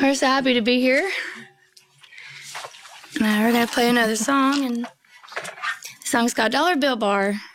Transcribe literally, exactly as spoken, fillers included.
We're so happy to be here. Now we're gonna play another song, and the song's called Dollar Bill Bar.